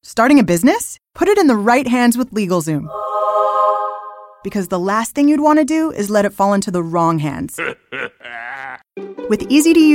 Starting a business? Put it in the right hands with LegalZoom. Because the last thing you'd want to do is let it fall into the wrong hands. With easy-to-use